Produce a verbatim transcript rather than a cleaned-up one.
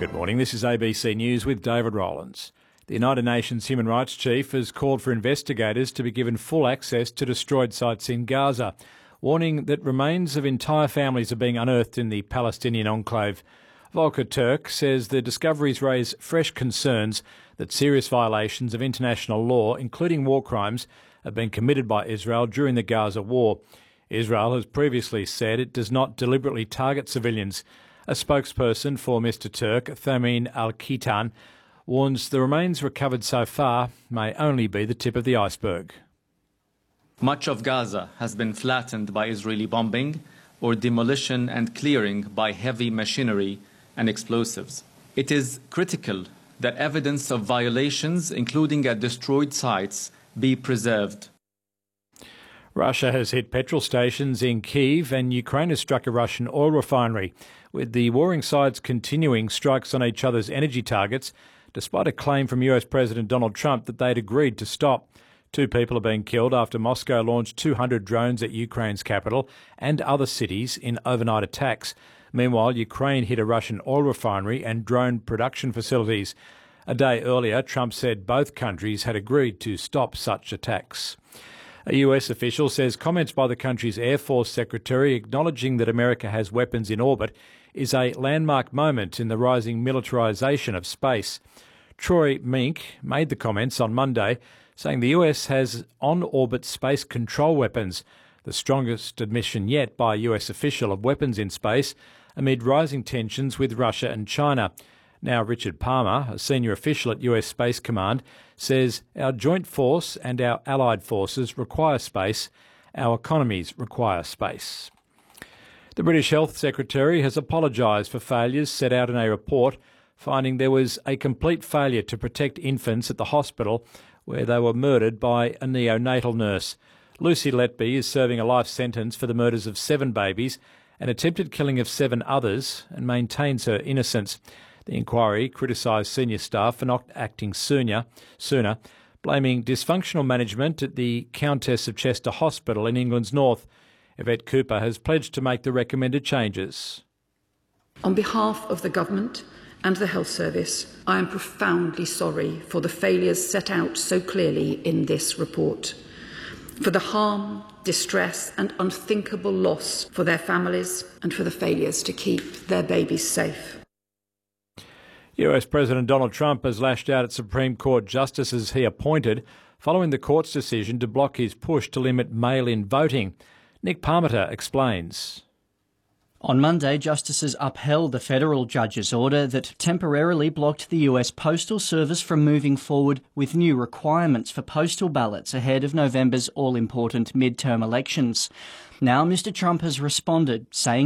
Good morning, this is A B C News with David Rowlands. The United Nations Human Rights Chief has called for investigators to be given full access to destroyed sites in Gaza, warning that remains of entire families are being unearthed in the Palestinian enclave. Volker Turk says the discoveries raise fresh concerns that serious violations of international law, including war crimes, have been committed by Israel during the Gaza war. Israel has previously said it does not deliberately target civilians. A spokesperson for Mister Turk, Thamin Al-Khitan, warns the remains recovered so far may only be the tip of the iceberg. Much of Gaza has been flattened by Israeli bombing or demolition and clearing by heavy machinery and explosives. It is critical that evidence of violations, including at destroyed sites, be preserved. Russia has hit petrol stations in Kyiv and Ukraine has struck a Russian oil refinery, with the warring sides continuing strikes on each other's energy targets, despite a claim from U S President Donald Trump that they'd agreed to stop. Two people are being killed after Moscow launched two hundred drones at Ukraine's capital and other cities in overnight attacks. Meanwhile, Ukraine hit a Russian oil refinery and drone production facilities. A day earlier, Trump said both countries had agreed to stop such attacks. A U S official says comments by the country's Air Force Secretary acknowledging that America has weapons in orbit is a landmark moment in the rising militarisation of space. Troy Mink made the comments on Monday, saying the U S has on-orbit space control weapons, the strongest admission yet by a U S official of weapons in space, amid rising tensions with Russia and China. Now, Richard Palmer, a senior official at U S Space Command, says our joint force and our allied forces require space. Our economies require space. The British Health Secretary has apologised for failures set out in a report, finding there was a complete failure to protect infants at the hospital where they were murdered by a neonatal nurse. Lucy Letby is serving a life sentence for the murders of seven babies and attempted killing of seven others and maintains her innocence. The inquiry criticised senior staff for not acting sooner, sooner, blaming dysfunctional management at the Countess of Chester Hospital in England's north. Yvette Cooper has pledged to make the recommended changes. On behalf of the Government and the Health Service, I am profoundly sorry for the failures set out so clearly in this report, for the harm, distress and unthinkable loss for their families and for the failures to keep their babies safe. U S President Donald Trump has lashed out at Supreme Court justices he appointed following the court's decision to block his push to limit mail-in voting. Nick Parmenter explains. On Monday, justices upheld the federal judge's order that temporarily blocked the U S Postal Service from moving forward with new requirements for postal ballots ahead of November's all-important midterm elections. Now, Mister Trump has responded, saying